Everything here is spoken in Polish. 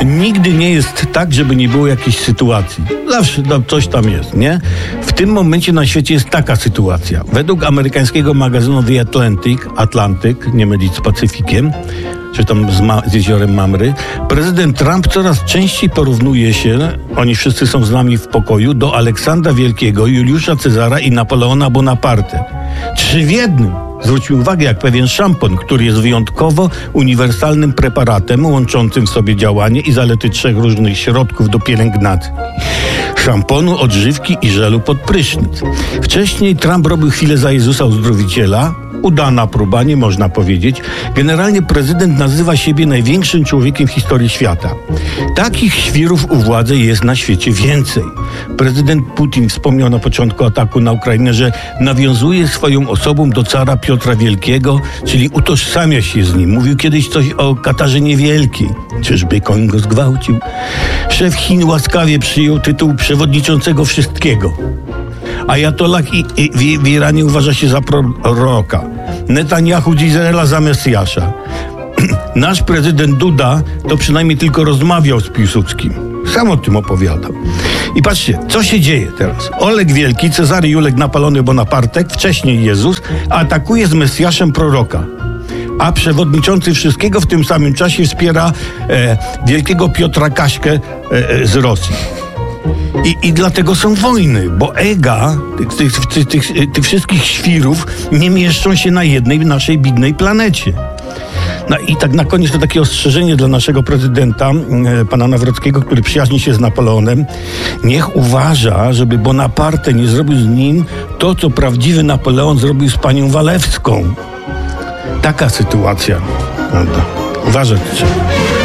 Nigdy nie jest tak, żeby nie było jakiejś sytuacji. Zawsze coś tam jest, nie? W tym momencie na świecie jest taka sytuacja. Według amerykańskiego magazynu The Atlantic, nie mylić z Pacyfikiem, czy tam z jeziorem Mamry, prezydent Trump coraz częściej porównuje się, oni wszyscy są z nami w pokoju, do Aleksandra Wielkiego, Juliusza Cezara i Napoleona Bonaparte. 3 w jednym. Zwróćmy uwagę, jak pewien szampon, który jest wyjątkowo uniwersalnym preparatem łączącym w sobie działanie i zalety 3 różnych środków do pielęgnacji. Szamponu, odżywki i żelu pod prysznic. Wcześniej Trump robił chwilę za Jezusa Uzdrowiciela. Udana próba, nie można powiedzieć. Generalnie prezydent nazywa siebie największym człowiekiem w historii świata. Takich świrów u władzy jest na świecie więcej. Prezydent Putin wspomniał na początku ataku na Ukrainę, że nawiązuje swoją osobą do cara Piotra Wielkiego, czyli utożsamia się z nim. Mówił kiedyś coś o Katarzynie Wielkiej. Czyżby koń go zgwałcił? Szef Chin łaskawie przyjął tytuł przewodniczącego wszystkiego. Ajatollah w Iranie uważa się za proroka. Netanyahu z Izraela za Mesjasza. Nasz prezydent Duda to przynajmniej tylko rozmawiał z Piłsudskim. Sam o tym opowiadał. I patrzcie, co się dzieje teraz. Oleg Wielki, Cezary Julek, Napoleon Bonapartek, wcześniej Jezus, atakuje z Mesjaszem proroka. A przewodniczący wszystkiego w tym samym czasie wspiera wielkiego Piotra Kaśkę z Rosji. I dlatego są wojny, bo ega tych wszystkich świrów nie mieszczą się na jednej naszej bidnej planecie. No i tak na koniec to takie ostrzeżenie dla naszego prezydenta, pana Nawrockiego, który przyjaźni się z Napoleonem. Niech uważa, żeby Bonaparte nie zrobił z nim to, co prawdziwy Napoleon zrobił z panią Walewską. Taka sytuacja. Uważać trzeba.